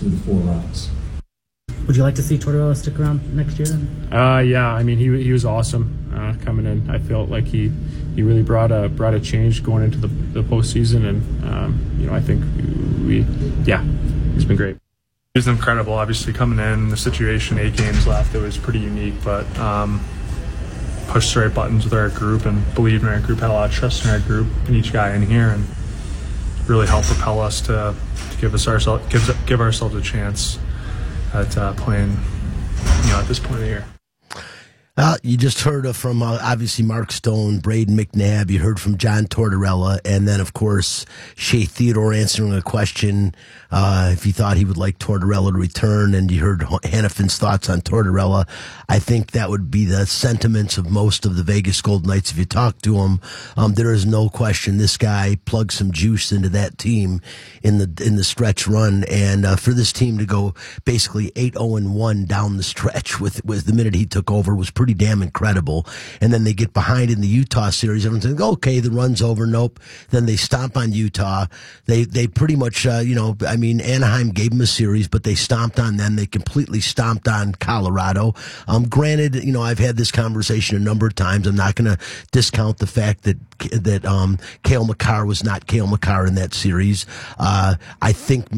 through the 4 rounds. Would you like to see Tortorella stick around next year? Yeah, I mean he was awesome coming in. I felt like he really brought a change going into the postseason, and I think he's been great. He was incredible. Obviously coming in the situation, 8 games left, it was pretty unique, but pushed the right buttons with our group and believed in our group, had a lot of trust in our group and each guy in here, and really helped propel us to give ourselves a chance at playing, at this point of the year. You just heard from obviously Mark Stone, Braden McNabb. You heard from John Tortorella, and then of course Shea Theodore answering a question if he thought he would like Tortorella to return, and you heard Hanifin's thoughts on Tortorella. I think that would be the sentiments of most of the Vegas Golden Knights if you talk to them. There is no question this guy plugged some juice into that team in the stretch run, and for this team to go basically 8-0-1 down the stretch with the minute he took over was pretty damn incredible. And then they get behind in the Utah series. Everyone's thinking, okay, the run's over. Nope. Then they stomp on Utah. They pretty much, Anaheim gave them a series, but they stomped on them. They completely stomped on Colorado. Granted, I've had this conversation a number of times. I'm not going to discount the fact that Cale Makar was not Cale Makar in that series. I think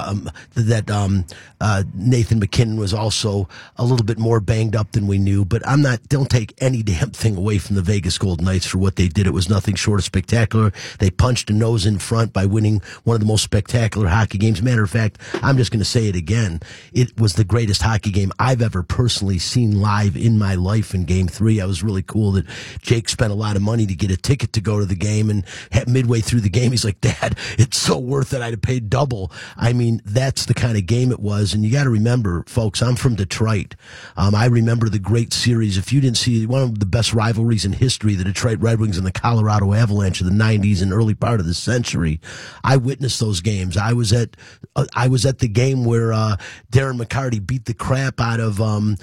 that Nathan MacKinnon was also a little bit more banged up than we knew, but don't take any damn thing away from the Vegas Golden Knights for what they did. It was nothing short of spectacular. They punched a nose in front by winning one of the most spectacular hockey games. Matter of fact, I'm just going to say it again. It was the greatest hockey game I've ever personally seen live in my life in Game 3. I was really cool that Jake spent a lot of money to get a ticket to go to the game, and midway through the game, he's like, Dad, it's so worth it. I'd have paid double. I mean, that's the kind of game it was. And you got to remember, folks, I'm from Detroit. I remember the great series. If you didn't see one of the best rivalries in history, the Detroit Red Wings and the Colorado Avalanche of the 90s and early part of the century, I witnessed those games. I was at the game where Darren McCarty beat the crap out of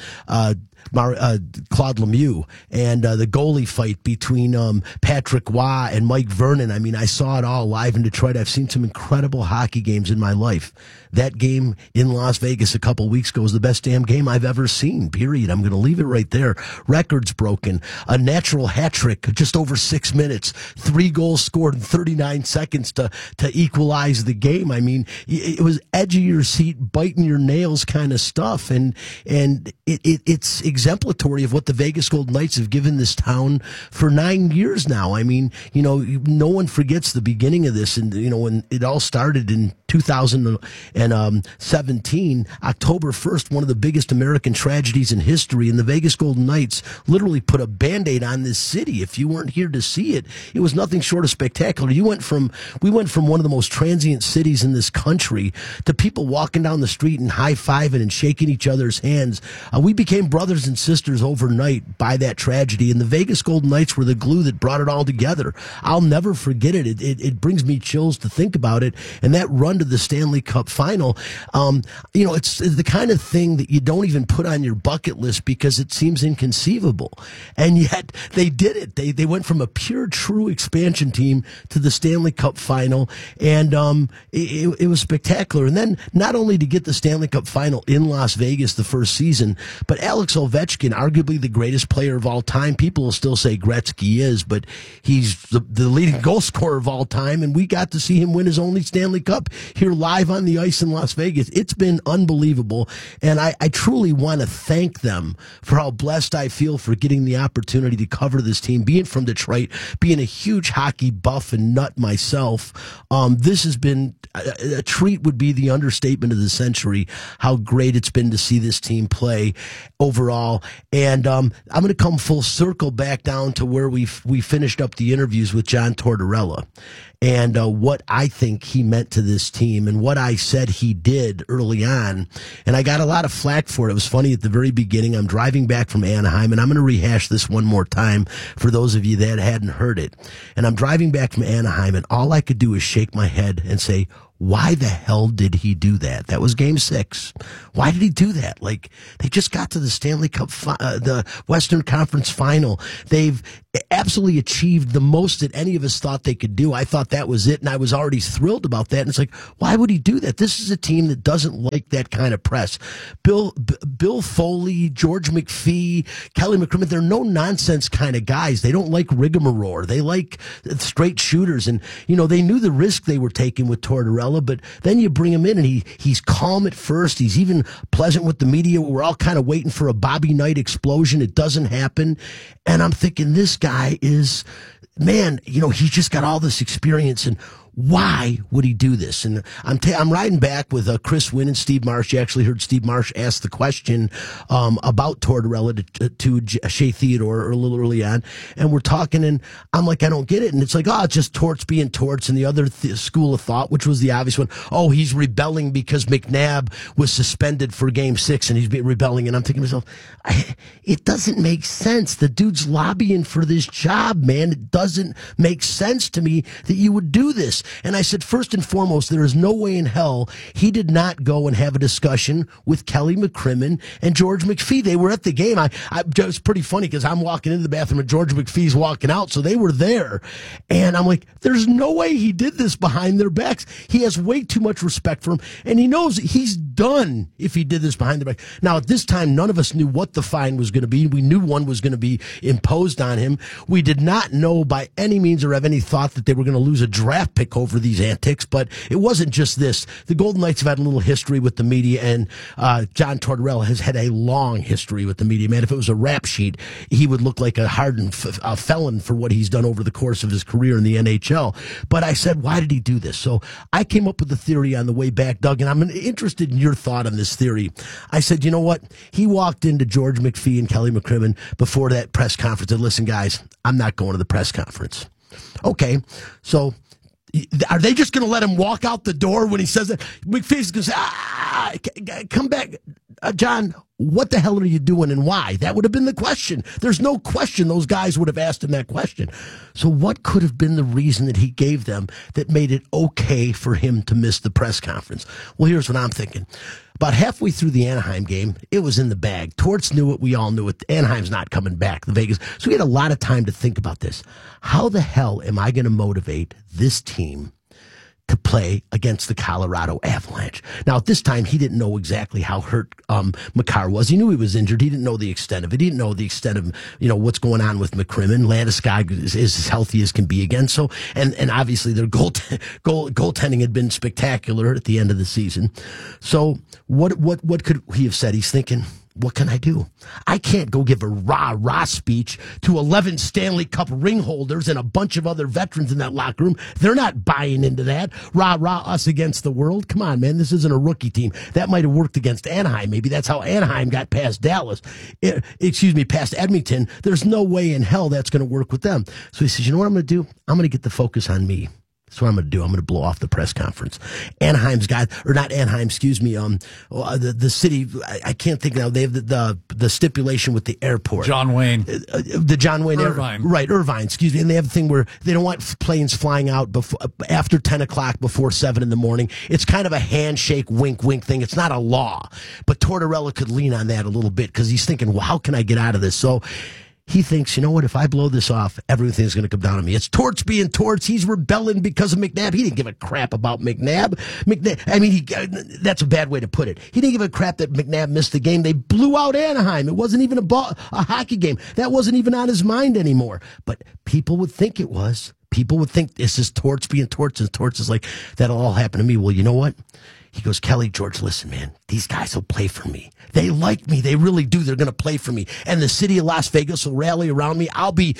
Claude Lemieux, and the goalie fight between Patrick Waugh and Mike Vernon. I mean, I saw it all live in Detroit. I've seen some incredible hockey games in my life. That game in Las Vegas a couple weeks ago was the best damn game I've ever seen, period. I'm going to leave it right there. Records broken. A natural hat trick, just over 6 minutes. 3 goals scored in 39 seconds to equalize the game. I mean, it was edge of your seat, biting your nails kind of stuff. And it's exemplatory of what the Vegas Golden Knights have given this town for 9 years now. I mean, no one forgets the beginning of this. And, when it all started in 2017, October 1st, one of the biggest American tragedies in history, and the Vegas Golden Knights literally put a Band-Aid on this city. If you weren't here to see it, it was nothing short of spectacular. We went from one of the most transient cities in this country to people walking down the street and high-fiving and shaking each other's hands. We became brothers and sisters overnight by that tragedy, and the Vegas Golden Knights were the glue that brought it all together. I'll never forget it. It brings me chills to think about it. And that run to the Stanley Cup final, it's the kind of thing that you don't even put on your bucket list because it seems inconceivable. And yet they did it. They went from a pure, true expansion team to the Stanley Cup final, and it was spectacular. And then not only to get the Stanley Cup final in Las Vegas the first season, but Alex Ovechkin, arguably the greatest player of all time. People will still say Gretzky is, but he's the leading goal scorer of all time, and we got to see him win his only Stanley Cup here live on the ice in Las Vegas. It's been unbelievable, and I truly want to thank them for how blessed I feel for getting the opportunity to cover this team, being from Detroit, being a huge hockey buff and nut myself. This has been a treat, would be the understatement of the century, how great it's been to see this team play overall. And I'm going to come full circle back down to where we finished up the interviews with John Tortorella and what I think he meant to this team and what I said he did early on. And I got a lot of flack for it. It was funny at the very beginning. I'm driving back from Anaheim, and I'm going to rehash this one more time for those of you that hadn't heard it. And I'm driving back from Anaheim, and all I could do is shake my head and say, why the hell did he do that? That was Game 6. Why did he do that? Like, they just got to the Stanley Cup, the Western Conference Final. They've absolutely achieved the most that any of us thought they could do. I thought that was it, and I was already thrilled about that. And it's like, why would he do that? This is a team that doesn't like that kind of press. Bill Foley, George McPhee, Kelly McCrimmon, they're no-nonsense kind of guys. They don't like rigmarole. They like straight shooters. And, they knew the risk they were taking with Tortorella, but then you bring him in, and he's calm at first. He's even pleasant with the media. We're all kind of waiting for a Bobby Knight explosion. It doesn't happen. And I'm thinking, this guy is, man, he's just got all this experience, and why would he do this? And I'm riding back with Chris Wynn and Steve Marsh. You actually heard Steve Marsh ask the question about Tortorella to Shea Theodore a little early on, and we're talking, and I'm like, I don't get it. And it's like, it's just Torts being Torts. And the other school of thought, which was the obvious one, he's rebelling because McNabb was suspended for Game 6, and he's rebelling. And I'm thinking to myself, it doesn't make sense. The dude's lobbying for this job, man. It doesn't make sense to me that you would do this. And I said, first and foremost, there is no way in hell he did not go and have a discussion with Kelly McCrimmon and George McPhee. They were at the game. It was pretty funny because I'm walking into the bathroom and George McPhee's walking out, so they were there. And I'm like, there's no way he did this behind their backs. He has way too much respect for him, and he knows he's done if he did this behind their back. Now, at this time, none of us knew what the fine was going to be. We knew one was going to be imposed on him. We did not know by any means or have any thought that they were going to lose a draft pick over these antics, but it wasn't just this. The Golden Knights have had a little history with the media, and John Tortorella has had a long history with the media. Man, if it was a rap sheet, he would look like a hardened felon for what he's done over the course of his career in the NHL. But I said, why did he do this? So I came up with a theory on the way back, Doug, and I'm interested in your thought on this theory. I said, you know what? He walked into George McPhee and Kelly McCrimmon before that press conference and, listen, guys, I'm not going to the press conference. Okay, so are they just going to let him walk out the door when he says that? McPhee's going to say, come back. John, what the hell are you doing and why? That would have been the question. There's no question those guys would have asked him that question. So what could have been the reason that he gave them that made it okay for him to miss the press conference? Well, here's what I'm thinking. About halfway through the Anaheim game, it was in the bag. Torts knew it. We all knew it. Anaheim's not coming back. The Vegas. So we had a lot of time to think about this. How the hell am I going to motivate this team to play against the Colorado Avalanche? Now, at this time, he didn't know exactly how hurt Makar was. He knew he was injured. He didn't know the extent of it. He didn't know the extent of what's going on with McCrimmon. Landeskog is as healthy as can be again. So, and obviously their goaltending had been spectacular at the end of the season. So, what could he have said? He's thinking, what can I do? I can't go give a rah-rah speech to 11 Stanley Cup ring holders and a bunch of other veterans in that locker room. They're not buying into that. Rah-rah, us against the world. Come on, man. This isn't a rookie team. That might have worked against Anaheim. Maybe that's how Anaheim got past Dallas. Past Edmonton. There's no way in hell that's going to work with them. So he says, you know what I'm going to do? I'm going to get the focus on me. That's what I'm going to do. I'm going to blow off the press conference. Anaheim's got, or not Anaheim, excuse me, the city, I can't think now, they have the stipulation with the airport. John Wayne. The John Wayne. Irvine. Right, Irvine, excuse me. And they have a thing where they don't want planes flying out after 10 o'clock, before 7 in the morning. It's kind of a handshake, wink, wink thing. It's not a law. But Tortorella could lean on that a little bit because he's thinking, well, how can I get out of this? So he thinks, you know what, if I blow this off, everything's going to come down on me. It's Torts being Torts. He's rebelling because of McNabb. He didn't give a crap about McNabb. That's a bad way to put it. He didn't give a crap that McNabb missed the game. They blew out Anaheim. It wasn't even a hockey game. That wasn't even on his mind anymore. But people would think it was. People would think this is Torts being Torts, and Torts is like, that'll all happen to me. Well, you know what? He goes, Kelly, George, listen, man, these guys will play for me. They like me. They really do. They're going to play for me. And the city of Las Vegas will rally around me. I'll be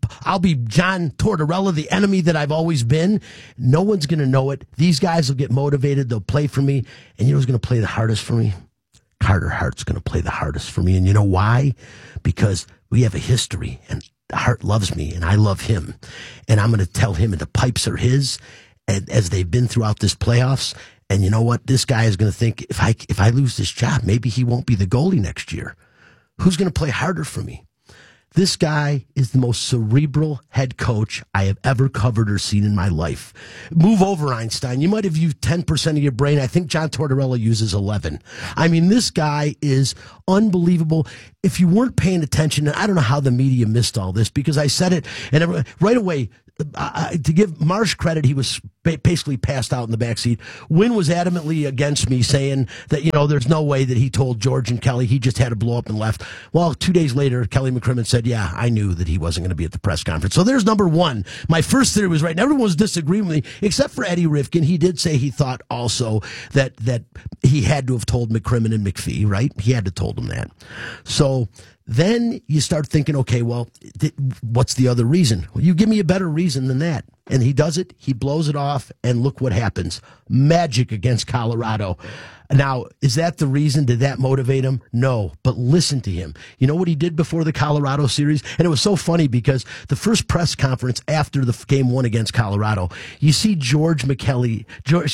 John Tortorella, the enemy that I've always been. No one's going to know it. These guys will get motivated. They'll play for me. And you know who's going to play the hardest for me? Carter Hart's going to play the hardest for me. And you know why? Because we have a history, and Hart loves me, and I love him. And I'm going to tell him, and the pipes are his, and as they've been throughout this playoffs. And you know what? This guy is going to think, if I lose this job, maybe he won't be the goalie next year. Who's going to play harder for me? This guy is the most cerebral head coach I have ever covered or seen in my life. Move over, Einstein. You might have used 10% of your brain. I think John Tortorella uses 11. I mean, this guy is unbelievable. if you weren't paying attention, and I don't know how the media missed all this because I said it, and right away, to give Marsh credit, he was basically passed out in the backseat. Wynn was adamantly against me, saying that, there's no way that he told George and Kelly. He just had to blow up and left. Well, 2 days later, Kelly McCrimmon said, yeah, I knew that he wasn't going to be at the press conference. So there's number one. My first theory was right, and everyone was disagreeing with me, except for Eddie Rifkin. He did say he thought also that he had to have told McCrimmon and McPhee, right? He had to have told them that. So then you start thinking, okay, well, what's the other reason? Well, you give me a better reason than that. And he does it. He blows it off. And look what happens. Magic against Colorado. Now, is that the reason? Did that motivate him? No. But listen to him. You know what he did before the Colorado series? And it was so funny because the first press conference after the game one against Colorado, you see you see Kelly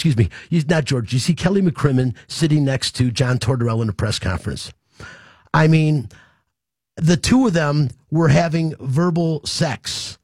McCrimmon sitting next to John Tortorella in a press conference. I mean, the two of them were having verbal sex.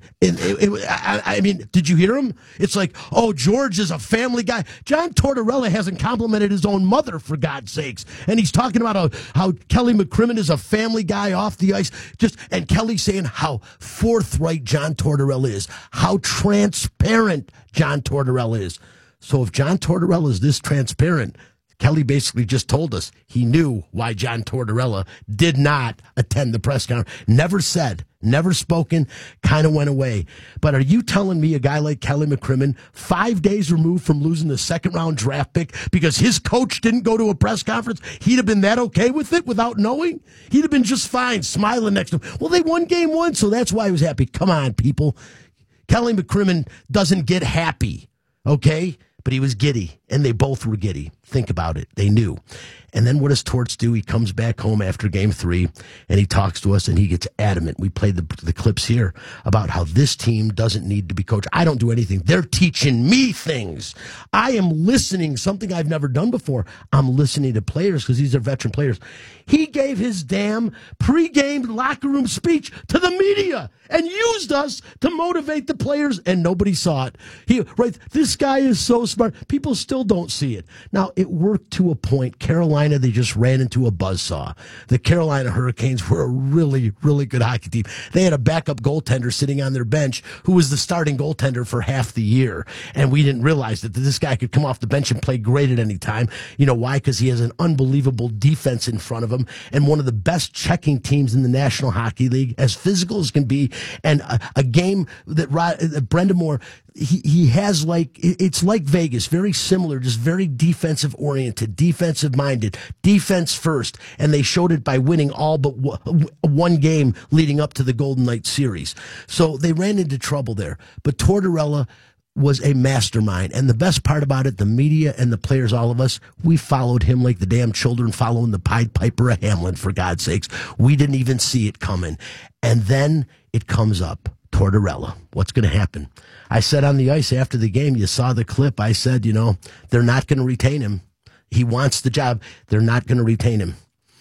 I mean, did you hear him? It's like, oh, George is a family guy. John Tortorella hasn't complimented his own mother, for God's sakes. And he's talking about how Kelly McCrimmon is a family guy off the ice. And Kelly saying how forthright John Tortorella is, how transparent John Tortorella is. So if John Tortorella is this transparent, Kelly basically just told us he knew why John Tortorella did not attend the press conference. Never said, never spoken, kind of went away. But are you telling me a guy like Kelly McCrimmon, 5 days removed from losing the second-round draft pick because his coach didn't go to a press conference, he'd have been that okay with it without knowing? He'd have been just fine, smiling next to him. Well, they won game one, so that's why he was happy. Come on, people. Kelly McCrimmon doesn't get happy, okay? But he was giddy, and they both were giddy. Think about it. They knew. And then what does Torts do? He comes back home after game three, and he talks to us, and he gets adamant. We played the clips here about how this team doesn't need to be coached. I don't do anything. They're teaching me things. I am listening, something I've never done before. I'm listening to players because these are veteran players. He gave his damn pregame locker room speech to the media and used us to motivate the players, and nobody saw it. This guy is so smart. People still don't see it. Now, it worked to a point. Carolina, they just ran into a buzzsaw. The Carolina Hurricanes were a really, really good hockey team. They had a backup goaltender sitting on their bench who was the starting goaltender for half the year, and we didn't realize that this guy could come off the bench and play great at any time. You know why? Because he has an unbelievable defense in front of him and one of the best checking teams in the National Hockey League, as physical as can be, and a game that Brendan Moore, he has, like, it's like Vegas, very similar, just very defensive oriented, defensive minded, defense first, and they showed it by winning all but one game leading up to the Golden Knights series. So they ran into trouble there, but Tortorella was a mastermind, and the best part about it, the media and the players, all of us, we followed him like the damn children following the Pied Piper of Hamelin, for God's sakes. We didn't even see it coming. And then it comes up. Tortorella, what's going to happen? I said on the ice after the game, you saw the clip, I said, they're not going to retain him. He wants the job. They're not going to retain him.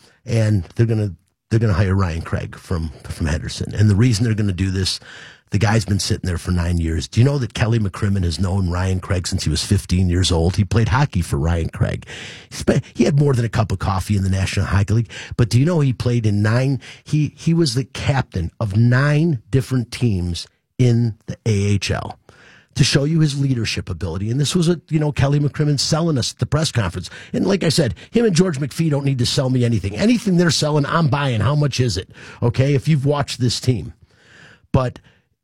And they're going to hire Ryan Craig from Henderson. And the reason they're going to do this, the guy's been sitting there for 9 years. Do you know that Kelly McCrimmon has known Ryan Craig since he was 15 years old? He played hockey for Ryan Craig. He had more than a cup of coffee in the National Hockey League. But do you know he played in 9? He was the captain of 9 different teams in the AHL. To show you his leadership ability. And this was Kelly McCrimmon selling us at the press conference. And like I said, him and George McPhee don't need to sell me anything. Anything they're selling, I'm buying. How much is it? Okay, if you've watched this team. But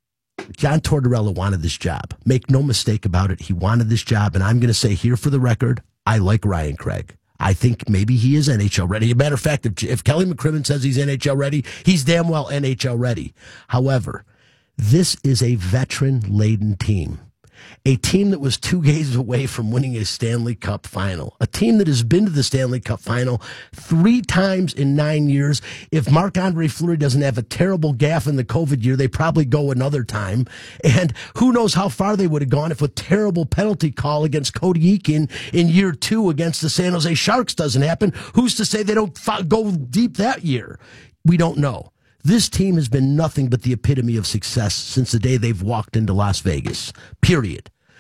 John Tortorella wanted this job. Make no mistake about it. He wanted this job. And I'm going to say here for the record, I like Ryan Craig. I think maybe he is NHL ready. As a matter of fact, if Kelly McCrimmon says he's NHL ready, he's damn well NHL ready. However, this is a veteran-laden team. A team that was 2 games away from winning a Stanley Cup final. A team that has been to the Stanley Cup final 3 times in 9 years. If Marc-Andre Fleury doesn't have a terrible gaffe in the COVID year, they probably go another time. And who knows how far they would have gone if a terrible penalty call against Cody Eakin in year 2 against the San Jose Sharks doesn't happen. Who's to say they don't go deep that year? We don't know. This team has been nothing but the epitome of success since the day they've walked into Las Vegas, period.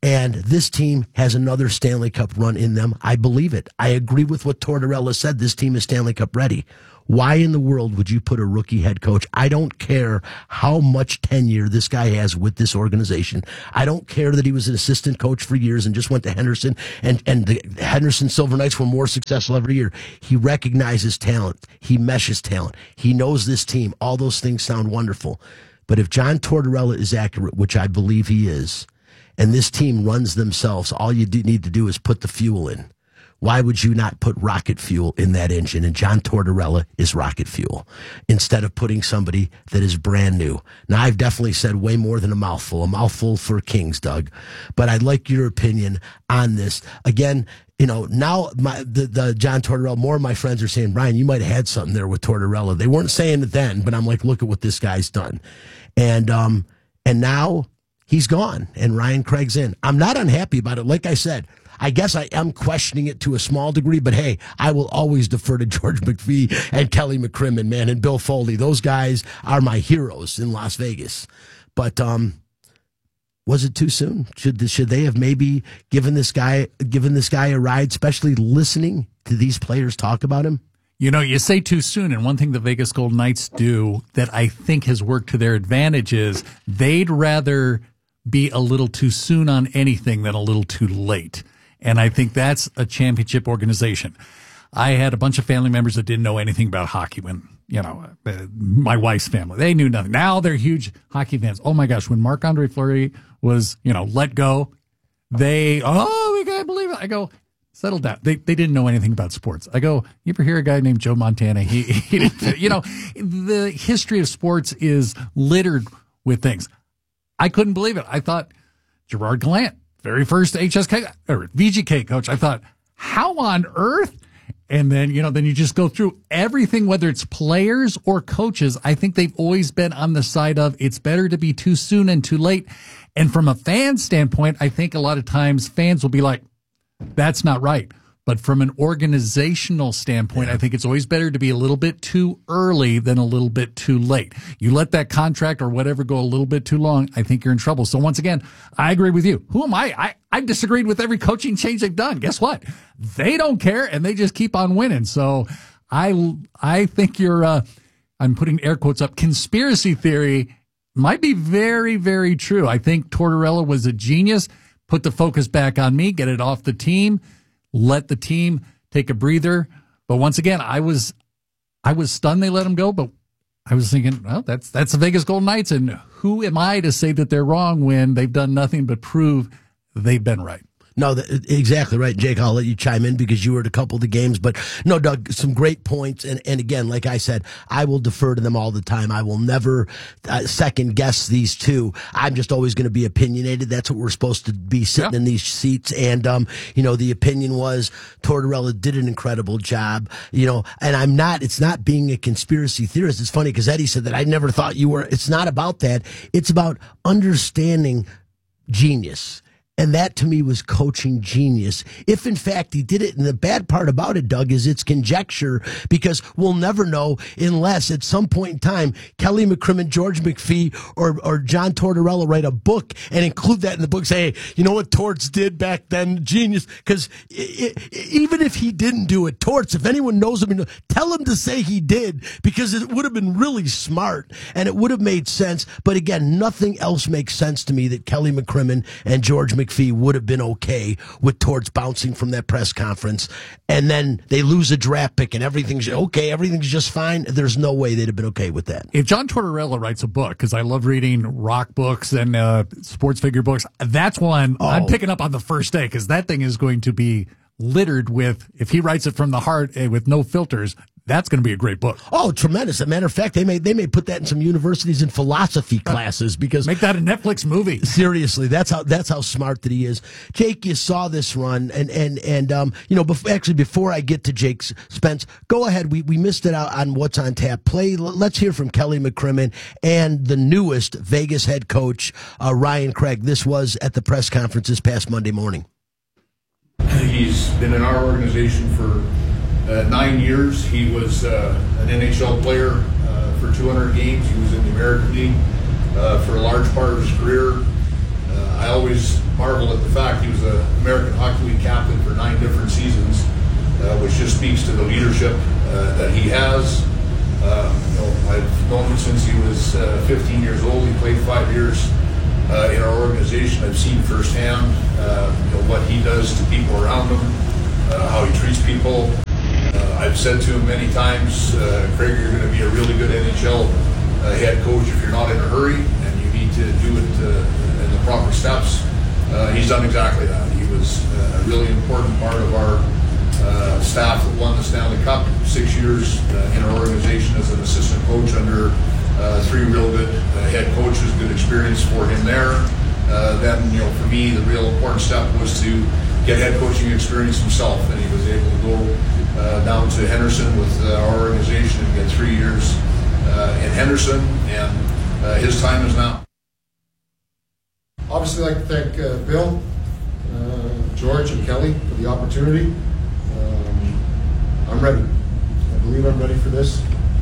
And this team has another Stanley Cup run in them. I believe it. I agree with what Tortorella said. This team is Stanley Cup ready. Why in the world would you put a rookie head coach? I don't care how much tenure this guy has with this organization. I don't care that he was an assistant coach for years and just went to Henderson, and the Henderson Silver Knights were more successful every year. He recognizes talent. He meshes talent. He knows this team. All those things sound wonderful. But if John Tortorella is accurate, which I believe he is, and this team runs themselves, all you need to do is put the fuel in. Why would you not put rocket fuel in that engine? And John Tortorella is rocket fuel instead of putting somebody that is brand new. Now, I've definitely said way more than a mouthful for Kings, Doug. But I'd like your opinion on this. Again, now the John Tortorella, more of my friends are saying, Brian, you might have had something there with Tortorella. They weren't saying it then, but I'm like, look at what this guy's done. And now he's gone and Ryan Craig's in. I'm not unhappy about it. Like I said, I guess I am questioning it to a small degree, but hey, I will always defer to George McPhee and Kelly McCrimmon, man, and Bill Foley. Those guys are my heroes in Las Vegas. But was it too soon? Should they have maybe given this guy a ride, especially listening to these players talk about him? You say too soon, and one thing the Vegas Golden Knights do that I think has worked to their advantage is they'd rather be a little too soon on anything than a little too late. And I think that's a championship organization. I had a bunch of family members that didn't know anything about hockey when, my wife's family, they knew nothing. Now they're huge hockey fans. Oh my gosh, when Marc-Andre Fleury was, let go, we can't believe it. I go, settle down. They didn't know anything about sports. I go, you ever hear a guy named Joe Montana? He didn't, the history of sports is littered with things. I couldn't believe it. I thought Gerard Gallant, very first HSK or VGK coach. I thought, how on earth? And then, then you just go through everything, whether it's players or coaches. I think they've always been on the side of it's better to be too soon and too late. And from a fan standpoint, I think a lot of times fans will be like, that's not right. But from an organizational standpoint, I think it's always better to be a little bit too early than a little bit too late. You let that contract or whatever go a little bit too long, I think you're in trouble. So once again, I agree with you. Who am I? I've disagreed with every coaching change they've done. Guess what? They don't care, and they just keep on winning. So I think you're, I'm putting air quotes up, conspiracy theory might be very, very true. I think Tortorella was a genius. Put the focus back on me, get it off the team. Let the team take a breather. But once again, I was stunned they let him go, but I was thinking, well, that's the Vegas Golden Knights, and who am I to say that they're wrong when they've done nothing but prove they've been right? No, exactly right. Jake, I'll let you chime in because you were at a couple of the games. But no, Doug, some great points. And again, like I said, I will defer to them all the time. I will never second guess these two. I'm just always going to be opinionated. That's what we're supposed to be sitting in these seats. And, the opinion was Tortorella did an incredible job, and it's not being a conspiracy theorist. It's funny because Eddie said that I never thought you were. It's not about that. It's about understanding genius. And that, to me, was coaching genius. If, in fact, he did it. And the bad part about it, Doug, is it's conjecture because we'll never know unless at some point in time, Kelly McCrimmon, George McPhee, or John Tortorella write a book and include that in the book. Say, hey, you know what Torts did back then? Genius. Because even if he didn't do it, Torts, if anyone knows him, tell him to say he did because it would have been really smart and it would have made sense. But again, nothing else makes sense to me that Kelly McCrimmon and George McPhee would have been okay with Torts bouncing from that press conference, and then they lose a draft pick and everything's okay, everything's just fine. There's no way they'd have been okay with that. If John Tortorella writes a book, because I love reading rock books and sports figure books, that's one I'm picking up on the first day because that thing is going to be littered with, if he writes it from the heart with no filters, that's going to be a great book. Oh, tremendous. As a matter of fact, they may put that in some universities and philosophy classes because make that a Netflix movie. Seriously, that's how smart that he is. Jake, you saw this run and before I get to Jake Spence, go ahead. We missed it out on what's on tap. Let's hear from Kelly McCrimmon and the newest Vegas head coach, Ryan Craig. This was at the press conference this past Monday morning. He's been in our organization for 9 years. He was an NHL player for 200 games. He was in the American League for a large part of his career. I always marvel at the fact he was an American Hockey League captain for 9 different seasons, which just speaks to the leadership that he has. I've known him since he was 15 years old. He played 5 years in our organization. I've seen firsthand what he does to people around him, how he treats people. I've said to him many times, Craig, you're going to be a really good NHL head coach if you're not in a hurry and you need to do it in the proper steps. He's done exactly that. He was a really important part of our staff that won the Stanley Cup, 6 years in our organization as an assistant coach under 3 real good head coaches. Good experience for him there. Then, for me, the real important step was to get head coaching experience himself, and he was able to go down to Henderson with our organization and get 3 years in Henderson, and his time is now. Obviously, I'd like to thank Bill, George, and Kelly for the opportunity. I'm ready. I believe I'm ready for this.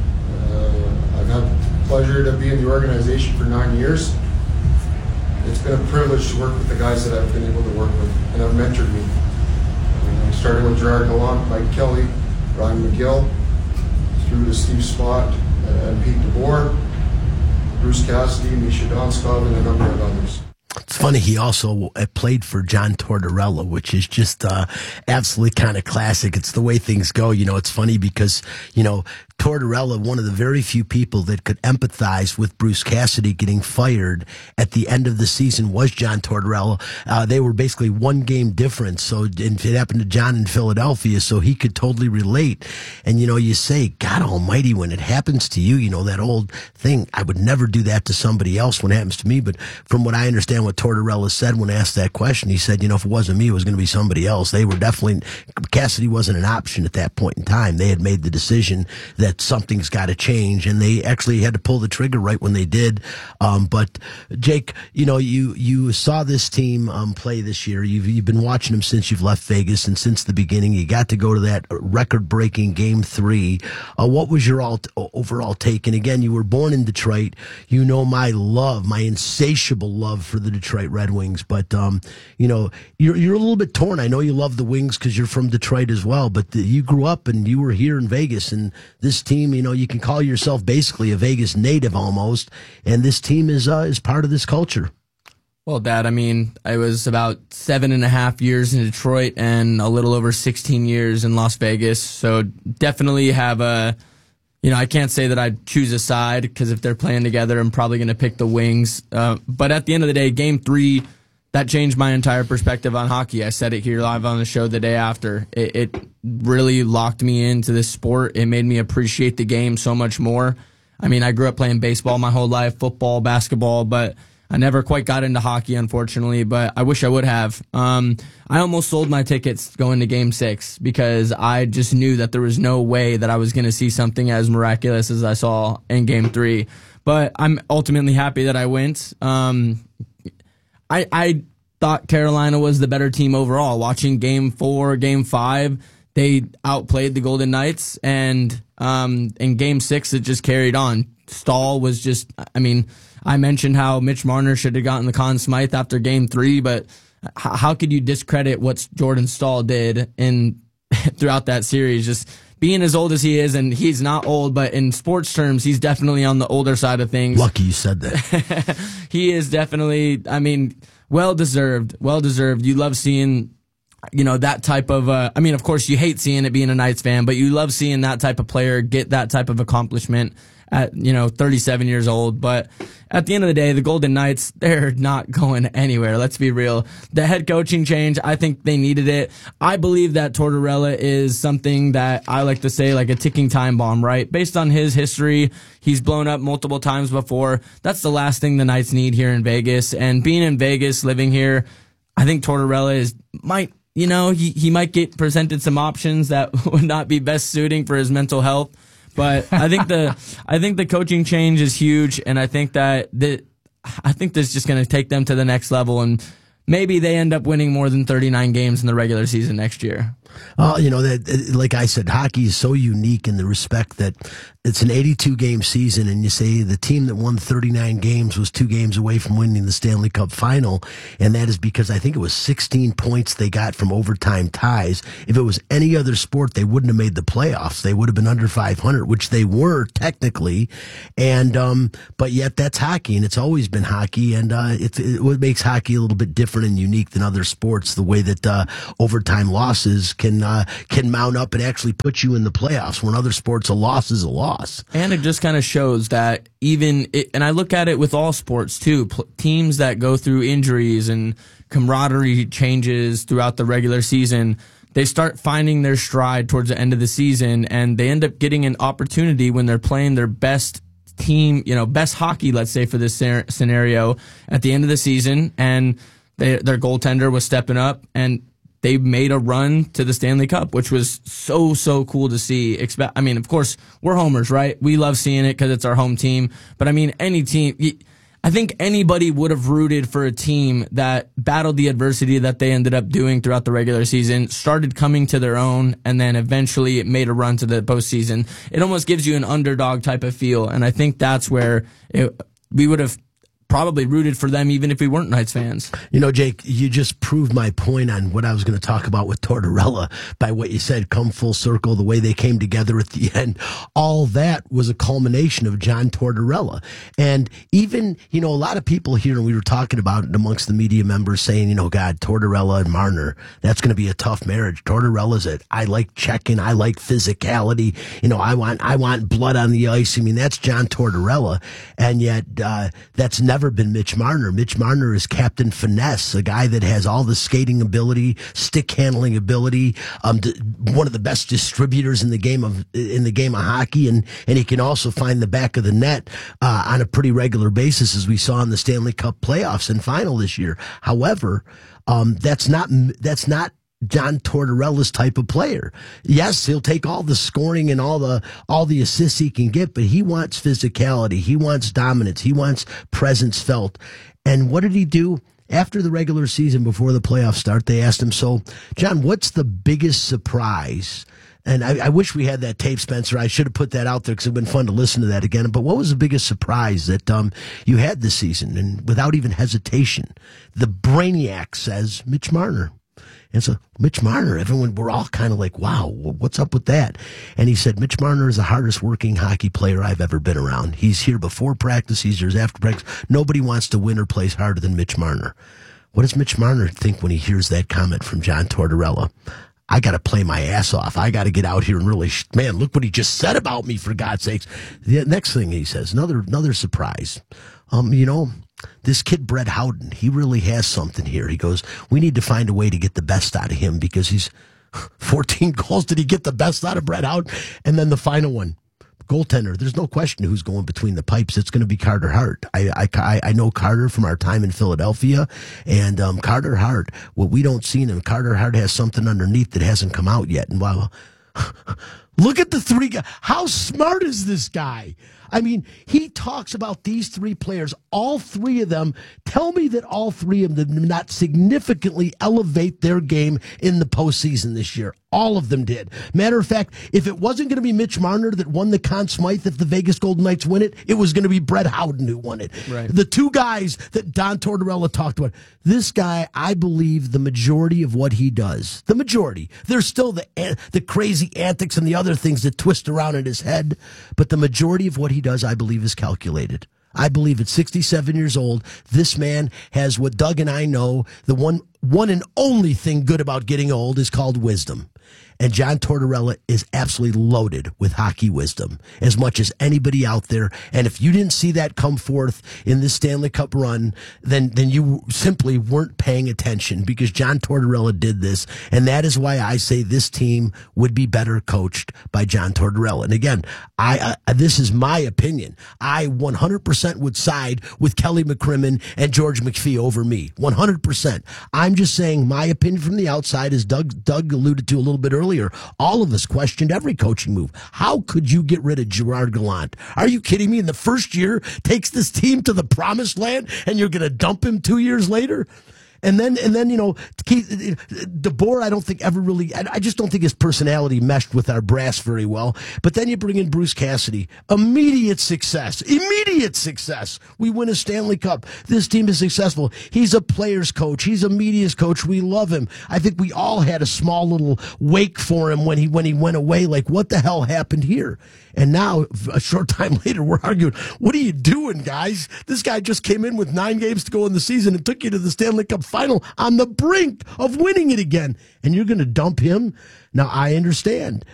I've had the pleasure to be in the organization for 9 years. It's been a privilege to work with the guys that I've been able to work with and have mentored me. Starting with Gerard Gallant, Mike Kelly, Ryan McGill, through to Steve Spott and Pete DeBoer, Bruce Cassidy, Misha Donskov, and a number of others. It's funny, he also played for John Tortorella, which is just absolutely kind of classic. It's the way things go. It's funny because, Tortorella, one of the very few people that could empathize with Bruce Cassidy getting fired at the end of the season was John Tortorella. They were basically 1 game difference. So it happened to John in Philadelphia, so he could totally relate. And, you say, God almighty, when it happens to you, that old thing, I would never do that to somebody else when it happens to me. But from what I understand, what Tortorella said when asked that question, he said, if it wasn't me, it was going to be somebody else. They were definitely, Cassidy wasn't an option at that point in time. They had made the decision that something's got to change, and they actually had to pull the trigger right when they did. But Jake, you saw this team play this year. You've been watching them since you've left Vegas, and since the beginning, you got to go to that record-breaking Game 3. What was your overall take? And again, you were born in Detroit. My insatiable love for the Detroit Red Wings. But you're a little bit torn. I know you love the Wings because you're from Detroit as well. But you grew up and you were here in Vegas, and this team, you can call yourself basically a Vegas native almost, and this team is part of this culture. Well, Dad, I was about 7.5 years in Detroit and a little over 16 years in Las Vegas, so definitely have I can't say that I'd choose a side, because if they're playing together, I'm probably going to pick the Wings. But at the end of the day, Game 3, that changed my entire perspective on hockey. I said it here live on the show the day after. It really locked me into this sport. It made me appreciate the game so much more. I grew up playing baseball my whole life, football, basketball, but I never quite got into hockey, unfortunately, but I wish I would have. I almost sold my tickets going to Game 6 because I just knew that there was no way that I was going to see something as miraculous as I saw in Game 3. But I'm ultimately happy that I went. I thought Carolina was the better team overall. Watching Game 4, Game 5, they outplayed the Golden Knights, and in Game 6, it just carried on. Stahl was just, I mentioned how Mitch Marner should have gotten the Conn Smythe after Game 3, but how could you discredit what Jordan Stahl did throughout that series? Just being as old as he is, and he's not old, but in sports terms, he's definitely on the older side of things. Lucky you said that. He is definitely, well-deserved. Well-deserved. You love seeing, that type of, of course, you hate seeing it being a Knights fan, but you love seeing that type of player get that type of accomplishment at, 37 years old. But at the end of the day, the Golden Knights, they're not going anywhere. Let's be real. The head coaching change, I think they needed it. I believe that Tortorella is something that I like to say like a ticking time bomb, right? Based on his history, he's blown up multiple times before. That's the last thing the Knights need here in Vegas. And being in Vegas, living here, I think Tortorella he might get presented some options that would not be best suiting for his mental health. But I think the coaching change is huge, and I think that this is just going to take them to the next level, and maybe they end up winning more than 39 games in the regular season next year. That like I said, hockey is so unique in the respect that it's an 82-game season, and you say the team that won 39 games was 2 games away from winning the Stanley Cup final, and that is because I think it was 16 points they got from overtime ties. If it was any other sport, they wouldn't have made the playoffs. They would have been under 500, which they were technically, and but yet that's hockey, and it's always been hockey, and what makes hockey a little bit different and unique than other sports, the way that overtime losses can mount up and actually put you in the playoffs. When other sports, a loss is a loss. And it just kind of shows that and I look at it with all sports too, teams that go through injuries and camaraderie changes throughout the regular season, they start finding their stride towards the end of the season, and they end up getting an opportunity when they're playing their best team, best hockey, let's say for this scenario, at the end of the season, and their goaltender was stepping up, and they made a run to the Stanley Cup, which was so cool to see. Of course, we're homers, right? We love seeing it because it's our home team. But any team, I think anybody would have rooted for a team that battled the adversity that they ended up doing throughout the regular season, started coming to their own, and then eventually it made a run to the postseason. It almost gives you an underdog type of feel, and I think that's where we would have probably rooted for them even if we weren't Knights fans. Jake, you just proved my point on what I was going to talk about with Tortorella by what you said, come full circle, the way they came together at the end. All that was a culmination of John Tortorella. And even, a lot of people here, and we were talking about it amongst the media members saying, God, Tortorella and Marner, that's going to be a tough marriage. Tortorella's I like checking. I like physicality. I want blood on the ice. That's John Tortorella. And yet, that's never been Mitch Marner. Mitch Marner is Captain Finesse, a guy that has all the skating ability, stick handling ability, one of the best distributors in the game of hockey, and he can also find the back of the net on a pretty regular basis, as we saw in the Stanley Cup playoffs and final this year. However, that's not John Tortorella's type of player. Yes, he'll take all the scoring and all the assists he can get, but he wants physicality. He wants dominance. He wants presence felt. And what did he do? After the regular season, before the playoffs start, they asked him, so, John, what's the biggest surprise? And I wish we had that tape, Spencer. I should have put that out there because it would have been fun to listen to that again. But what was the biggest surprise that you had this season? And without even hesitation, the Brainiac says Mitch Marner. And so Mitch Marner, we're all kind of like, wow, what's up with that? And he said, Mitch Marner is the hardest working hockey player I've ever been around. He's here before practice. He's here after practice. Nobody wants to win or plays harder than Mitch Marner. What does Mitch Marner think when he hears that comment from John Tortorella? I got to play my ass off. I got to get out here and really, man, look what he just said about me, for God's sakes. The next thing he says, another surprise. This kid, Brett Howden, he really has something here. He goes, we need to find a way to get the best out of him because he's 14 goals. Did he get the best out of Brett Howden? And then the final one, goaltender. There's no question who's going between the pipes. It's going to be Carter Hart. I know Carter from our time in Philadelphia, and Carter Hart, what we don't see in him, Carter Hart has something underneath that hasn't come out yet. And wow, look at the three guys. How smart is this guy? He talks about these three players, all three of them. Tell me that all three of them did not significantly elevate their game in the postseason this year. All of them did. Matter of fact, if it wasn't going to be Mitch Marner that won the Conn Smythe if the Vegas Golden Knights win it, it was going to be Brett Howden who won it. Right. The two guys that Don Tortorella talked about. This guy, I believe the majority of what he does, the majority, there's still the crazy antics and the other things that twist around in his head, but the majority of what he does, I believe, is calculated. I believe at 67 years old, this man has what Doug and I know, the one and only thing good about getting old is called wisdom. And John Tortorella is absolutely loaded with hockey wisdom, as much as anybody out there. And if you didn't see that come forth in this Stanley Cup run, then you simply weren't paying attention, because John Tortorella did this. And that is why I say this team would be better coached by John Tortorella. And again, this is my opinion. I 100% would side with Kelly McCrimmon and George McPhee over me. 100%. I'm just saying my opinion from the outside, as Doug alluded to a little bit earlier. All of us questioned every coaching move. How could you get rid of Gerard Gallant? Are you kidding me? In the first year, takes this team to the promised land, and you're going to dump him 2 years later? And then DeBoer, I don't think ever really, I just don't think his personality meshed with our brass very well. But then you bring in Bruce Cassidy. Immediate success. We win a Stanley Cup. This team is successful. He's a player's coach. He's a media's coach. We love him. I think we all had a small little wake for him when he went away. Like, what the hell happened here? And now, a short time later, we're arguing, what are you doing, guys? This guy just came in with 9 games to go in the season and took you to the Stanley Cup final on the brink of winning it again. And you're going to dump him? Now, I understand.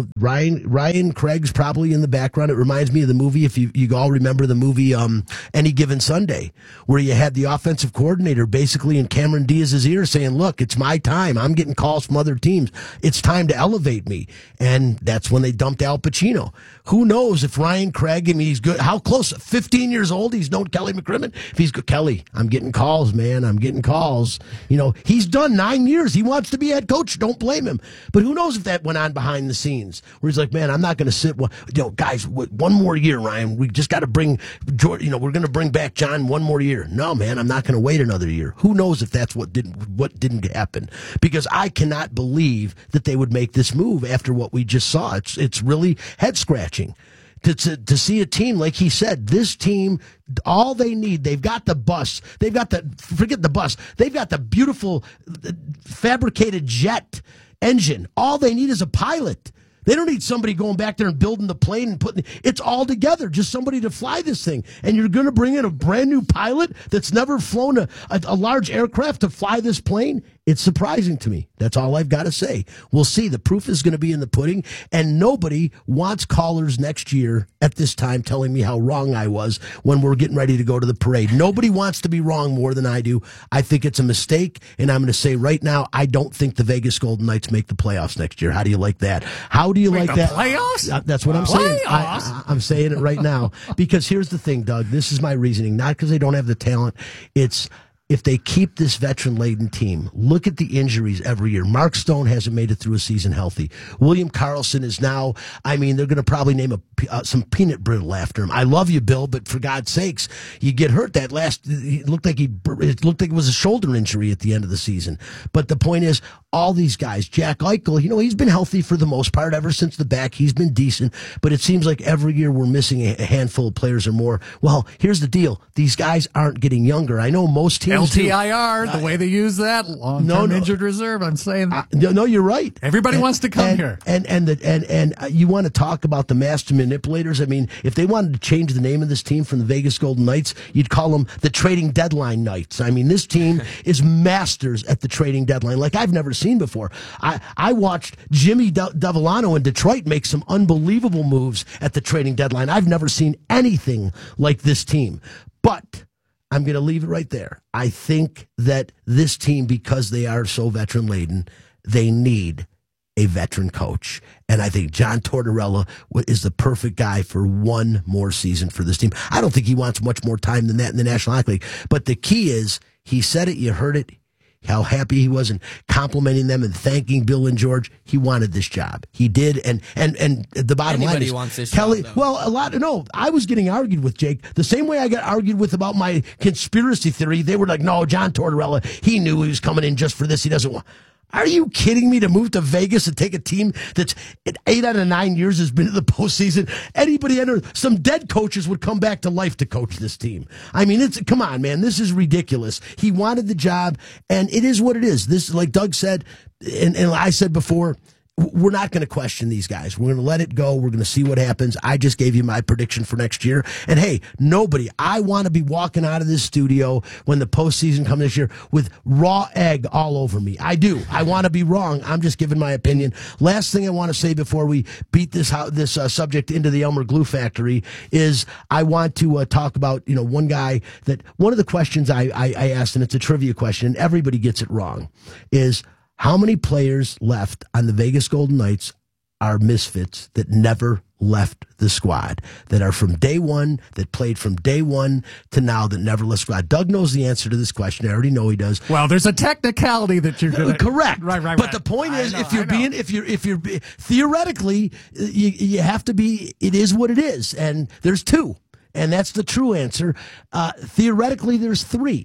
Ryan Craig's probably in the background. It reminds me of the movie, if you all remember the movie Any Given Sunday, where you had the offensive coordinator basically in Cameron Diaz's ear saying, look, it's my time. I'm getting calls from other teams. It's time to elevate me. And that's when they dumped Al Pacino. Who knows if Ryan Craig, he's good. How close? 15 years old. He's known Kelly McCrimmon. If he's good, Kelly, I'm getting calls, man. I'm getting calls. He's done 9 years. He wants to be head coach. Don't blame him. But who knows if that went on behind the scenes where he's like, man, I'm not going to sit. Guys, one more year, Ryan. We just got to bring George. We're going to bring back John one more year. No, man, I'm not going to wait another year. Who knows if that's what didn't happen? Because I cannot believe that they would make this move after what we just saw. It's really head scratching. To see a team, like he said, this team, all they need, they've got the bus. Forget the bus. They've got the beautiful fabricated jet engine. All they need is a pilot. They don't need somebody going back there and building the plane and putting it's all together. Just somebody to fly this thing. And you're going to bring in a brand new pilot that's never flown a large aircraft to fly this plane? It's surprising to me. That's all I've got to say. We'll see. The proof is going to be in the pudding, and nobody wants callers next year at this time telling me how wrong I was when we're getting ready to go to the parade. Nobody wants to be wrong more than I do. I think it's a mistake, and I'm going to say right now, I don't think the Vegas Golden Knights make the playoffs next year. How do you like that? How do you like that? Playoffs? That's what I'm saying. I'm saying it right now because here's the thing, Doug. This is my reasoning. Not because they don't have the talent. It's if they keep this veteran-laden team, look at the injuries every year. Mark Stone hasn't made it through a season healthy. William Karlsson is now, they're going to probably name some peanut brittle after him. I love you, Bill, but for God's sakes, you get hurt. It looked like it was a shoulder injury at the end of the season. But the point is, all these guys, Jack Eichel, he's been healthy for the most part ever since the back. He's been decent, but it seems like every year we're missing a handful of players or more. Well, here's the deal. These guys aren't getting younger. I know most teams LTIR, the way they use that, long-term injured reserve, I'm saying. No, you're right. Everybody wants to come here. And you want to talk about the master manipulators? I mean, if they wanted to change the name of this team from the Vegas Golden Knights, you'd call them the Trading Deadline Knights. I mean, this team is masters at the trading deadline like I've never seen before. I watched Jimmy Devellano in Detroit make some unbelievable moves at the trading deadline. I've never seen anything like this team. But I'm going to leave it right there. I think that this team, because they are so veteran-laden, they need a veteran coach. And I think John Tortorella is the perfect guy for one more season for this team. I don't think he wants much more time than that in the National Hockey League. But the key is, he said it, you heard it, how happy he was and complimenting them and thanking Bill and George. He wanted this job. He did. And the bottom line is wants this Kelly, job, well, I was getting argued with, Jake, the same way I got argued with about my conspiracy theory. They were like, no, John Tortorella, he knew he was coming in just for this. He doesn't want. Are you kidding me, to move to Vegas and take a team that's 8 out of 9 years has been in the postseason? Some dead coaches would come back to life to coach this team. I mean, come on, man. This is ridiculous. He wanted the job, and it is what it is. This, like Doug said, and I said before, we're not going to question these guys. We're going to let it go. We're going to see what happens. I just gave you my prediction for next year. And hey, I want to be walking out of this studio when the postseason comes this year with raw egg all over me. I do. I want to be wrong. I'm just giving my opinion. Last thing I want to say before we beat this subject into the Elmer Glue Factory is I want to talk about, one guy that one of the questions I asked, and it's a trivia question, and everybody gets it wrong, is how many players left on the Vegas Golden Knights are misfits that never left the squad, that are from day one, that played from day one to now, that never left the squad? Doug knows the answer to this question. I already know he does. Well, there's a technicality that you're going to... Correct. Right. But the point is, if you're theoretically, you have to be, it is what it is. And there's 2. And that's the true answer. Theoretically, there's 3.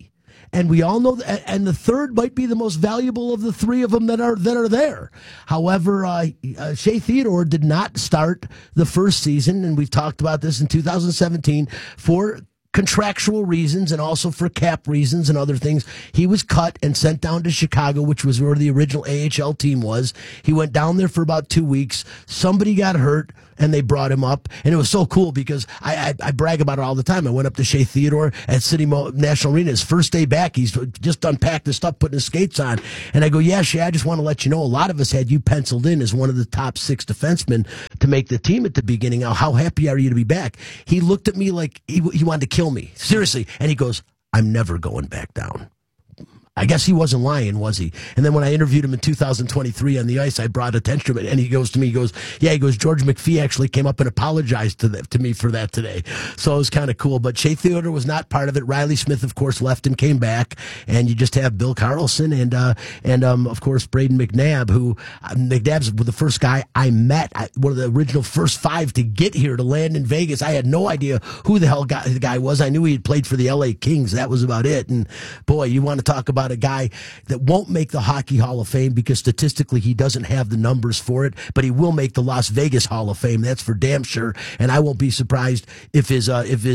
And we all know that, and the third might be the most valuable of the three of them that are there. However, Shea Theodore did not start the first season, and we've talked about this in 2017 for contractual reasons and also for cap reasons and other things. He was cut and sent down to Chicago, which was where the original AHL team was. He went down there for about 2 weeks. Somebody got hurt, and they brought him up. And it was so cool because I brag about it all the time. I went up to Shea Theodore at City National Arena. His first day back, he's just unpacked his stuff, putting his skates on. And I go, yeah, Shea, I just want to let you know, a lot of us had you penciled in as one of the top 6 defensemen to make the team at the beginning. Now, how happy are you to be back? He looked at me like he wanted to kill me. Seriously. And he goes, I'm never going back down. I guess he wasn't lying, was he? And then when I interviewed him in 2023 on the ice, I brought attention to it, and he goes to me, George McPhee actually came up and apologized to me for that today. So it was kind of cool. But Shea Theodore was not part of it. Riley Smith, of course, left and came back, and you just have Bill Carlson and of course Braden McNabb, who McNabb's the first guy I met, one of the original first 5 to get here to land in Vegas. I had no idea who the hell the guy was. I knew he had played for the LA Kings. That was about it. And boy, you want to talk about a guy that won't make the Hockey Hall of Fame because statistically he doesn't have the numbers for it, but he will make the Las Vegas Hall of Fame. That's for damn sure. And I won't be surprised if he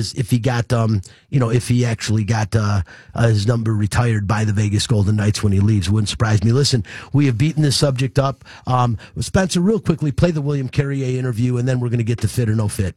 actually got his number retired by the Vegas Golden Knights when he leaves. Wouldn't surprise me. Listen, we have beaten this subject up. Spencer, real quickly, play the William Carrier interview, and then we're going to get to Fit or No Fit.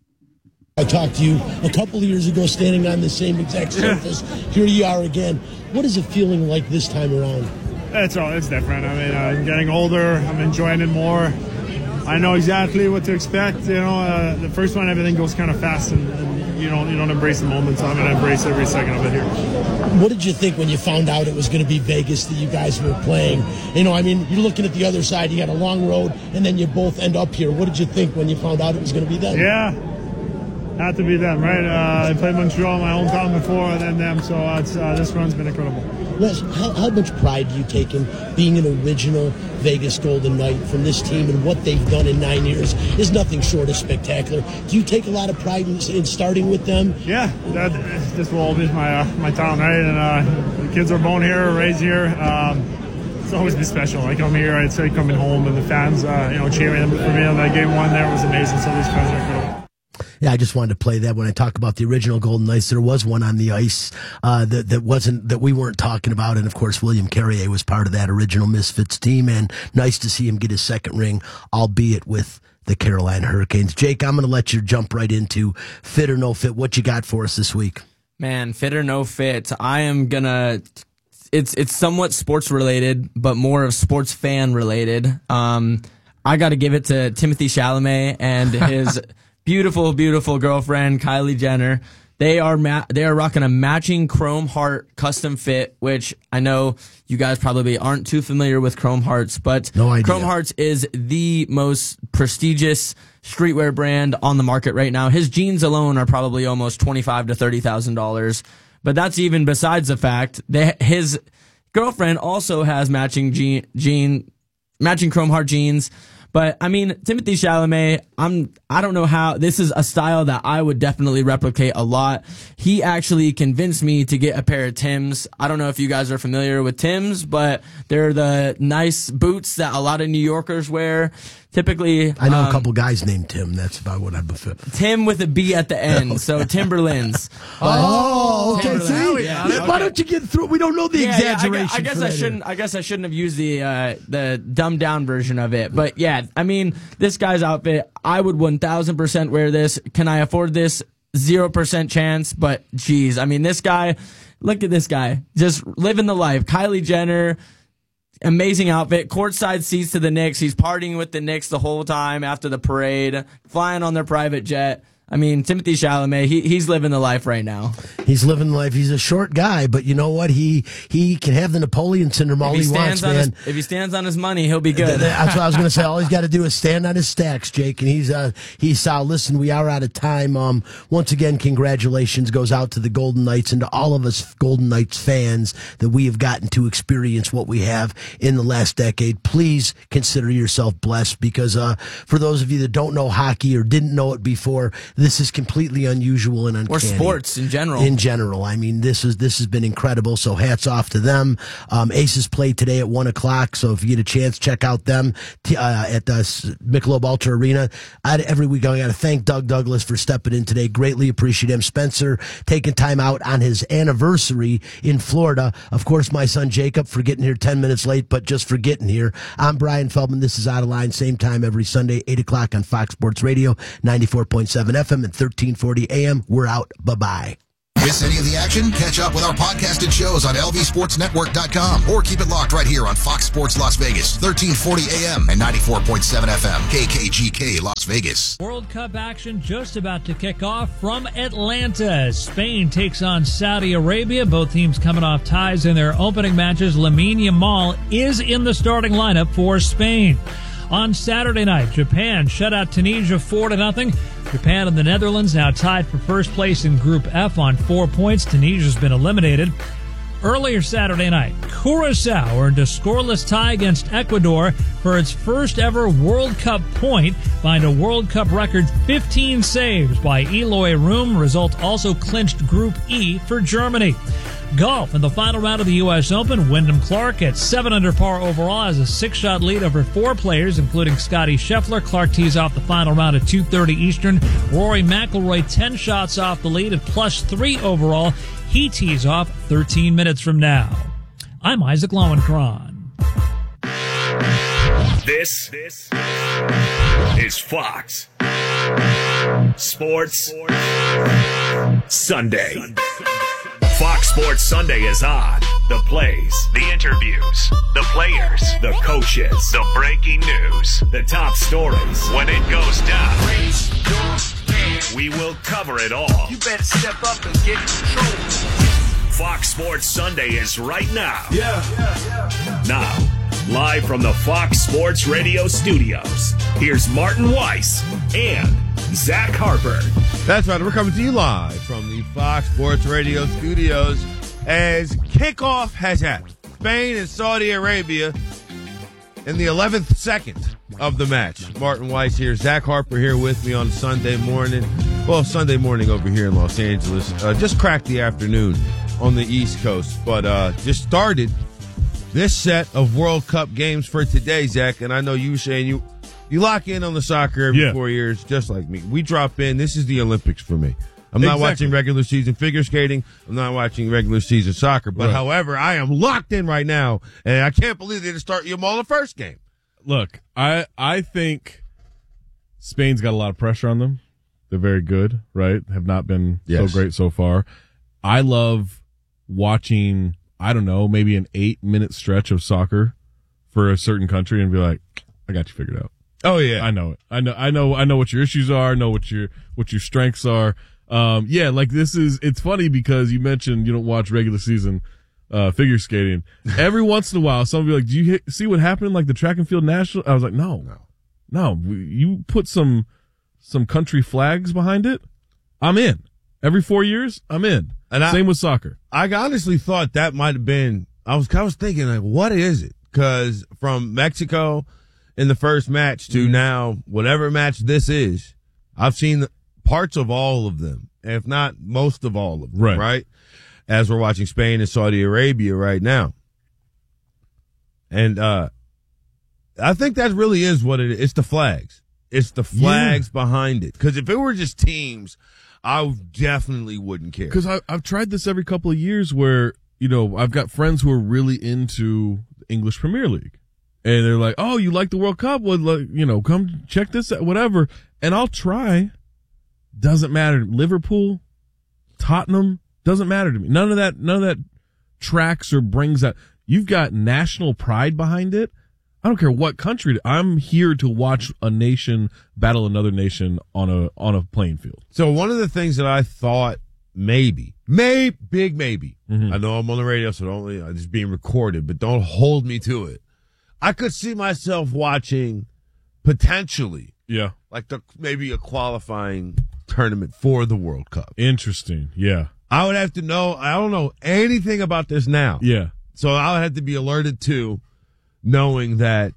I talked to you a couple of years ago standing on the same exact surface. Here you are again. What is it feeling like this time around? It's different. I mean, I'm getting older. I'm enjoying it more. I know exactly what to expect. The first one, everything goes kind of fast, and you don't embrace the moment. So I'm going to embrace every second of it here. What did you think when you found out it was going to be Vegas that you guys were playing? You're looking at the other side. You got a long road, and then you both end up here. What did you think when you found out it was going to be them? Yeah. Had to be them, right? I played Montreal, my hometown before, and then them. So this run's been incredible. Les, how much pride do you take in being an original Vegas Golden Knight from this team, and what they've done in 9 years is nothing short of spectacular. Do you take a lot of pride in starting with them? Yeah, this will always be my town, right? And the kids are born here, raised here. It's always been special. I come here, I'd say coming home, and the fans, cheering for me on that game 1 there was amazing. So these fans are incredible. Yeah, I just wanted to play that when I talk about the original Golden Knights. There was one on the ice that we weren't talking about, and of course William Carrier was part of that original Misfits team, and nice to see him get his second ring, albeit with the Carolina Hurricanes. Jake, I'm going to let you jump right into Fit or No Fit. What you got for us this week? Man, Fit or No Fit. I am gonna. It's somewhat sports related, but more of sports fan related. I got to give it to Timothée Chalamet and his. Beautiful, beautiful girlfriend, Kylie Jenner. They are rocking a matching Chrome Heart custom fit, which I know you guys probably aren't too familiar with Chrome Hearts, but no idea. Chrome Hearts is the most prestigious streetwear brand on the market right now. His jeans alone are probably almost $25,000 to $30,000, but that's even besides the fact that his girlfriend also has matching Chrome Heart jeans. But, Timothée Chalamet, I don't know how, this is a style that I would definitely replicate a lot. He actually convinced me to get a pair of Tims. I don't know if you guys are familiar with Tims, but they're the nice boots that a lot of New Yorkers wear. Typically, I know a couple guys named Tim. That's about what I've been. Tim with a B at the end, so Timberlands. Okay. See, Yeah, why don't you get through? We don't know the exaggeration. I guess I shouldn't have used the dumbed down version of it. But yeah, this guy's outfit, I would 1,000% wear this. Can I afford this? 0% chance. But geez, this guy. Look at this guy, just living the life. Kylie Jenner. Amazing outfit, courtside seats to the Knicks. He's partying with the Knicks the whole time after the parade, flying on their private jet. Timothée Chalamet, he's living the life right now. He's living the life. He's a short guy, but you know what? He can have the Napoleon syndrome all he wants, man. If he stands on his money, he'll be good. That's what I was going to say. All he's got to do is stand on his stacks, Jake, and he's solid. Listen, we are out of time. Once again, congratulations goes out to the Golden Knights and to all of us Golden Knights fans that we have gotten to experience what we have in the last decade. Please consider yourself blessed because for those of you that don't know hockey or didn't know it before, this is completely unusual and uncanny. Or sports in general. In general. I mean, this has been incredible. So hats off to them. Aces play today at 1:00. So if you get a chance, check out them at the Michelob Ultra Arena. Every week I got to thank Doug Douglas for stepping in today. Greatly appreciate him. Spencer taking time out on his anniversary in Florida. Of course, my son Jacob for getting here 10 minutes late, but just for getting here. I'm Brian Feldman. This is Out of Line. Same time every Sunday, 8:00 on Fox Sports Radio, 94.7 FM and 1340 AM. We're out. Bye-bye. Miss any of the action? Catch up with our podcasted shows on lvsportsnetwork.com or keep it locked right here on Fox Sports Las Vegas, 1340 AM and 94.7 FM, KKGK Las Vegas. World Cup action just about to kick off from Atlanta as Spain takes on Saudi Arabia. Both teams coming off ties in their opening matches. Lamine Yamal is in the starting lineup for Spain. On Saturday night, Japan shut out Tunisia 4-0. Japan and the Netherlands now tied for first place in Group F on 4 points. Tunisia's been eliminated. Earlier Saturday night, Curaçao earned a scoreless tie against Ecuador for its first ever World Cup point, behind a World Cup record 15 saves by Eloy Room. Result also clinched Group E for Germany. Golf in the final round of the U.S. Open. Wyndham Clark at 7 under par overall has a 6-shot lead over 4 players, including Scotty Scheffler. Clark tees off the final round at 2:30 Eastern. Rory McIlroy 10 shots off the lead at +3 overall. He tees off 13 minutes from now. I'm Isaac Lowenkron. This is Fox Sports Sunday. Fox Sports Sunday is on. The plays, the interviews, the players, the coaches, the breaking news, the top stories. When it goes down, we will cover it all. You better step up and get in control. Fox Sports Sunday is right now. Now, live from the Fox Sports Radio studios, here's Martin Weiss and Zach Harper. That's right. We're coming to you live from the Fox Sports Radio studios as kickoff has happened. Spain and Saudi Arabia in the 11th second of the match. Martin Weiss here. Zach Harper here with me on Sunday morning. Well, Sunday morning over here in Los Angeles. Just cracked the afternoon on the East Coast, but just started this set of World Cup games for today, Zach. And I know you were saying you lock in on the soccer every 4 years, just like me. We drop in. This is the Olympics for me. I'm not watching regular season figure skating. I'm not watching regular season soccer. But, however, I am locked in right now, and I can't believe they didn't start Yamal the first game. Look, I think Spain's got a lot of pressure on them. They're very good, right? Have not been so great so far. I love watching, I don't know, maybe an 8-minute stretch of soccer for a certain country and be like, I got you figured out. Oh yeah, I know it. I know what your issues are. I know what your strengths are. It's funny because you mentioned you don't watch regular season figure skating. Every once in a while, somebody will be like, do you see what happened in, like, the track and field national? I was like, no. You put some country flags behind it, I'm in. Every 4 years, I'm in. And same with soccer. I honestly thought that might have been, I was thinking, like, what is it? Because from Mexico in the first match to now, whatever match this is, I've seen parts of all of them, if not most of all of them, right? As we're watching Spain and Saudi Arabia right now. And I think that really is what it is. It's the flags. It's the flags behind it. Because if it were just teams, I definitely wouldn't care. Because I've tried this every couple of years where, I've got friends who are really into the English Premier League. And they're like, oh, you like the World Cup? Well, come check this out, whatever. And I'll try. Doesn't matter. Liverpool, Tottenham, doesn't matter to me. None of that tracks or brings that. You've got national pride behind it. I don't care what country. I'm here to watch a nation battle another nation on a playing field. So one of the things that I thought maybe, I know I'm on the radio, so don't, it's being recorded, but don't hold me to it. I could see myself watching potentially, like maybe a qualifying tournament for the World Cup. Interesting, yeah. I would have to know. I don't know anything about this now. Yeah. So I would have to be alerted to knowing that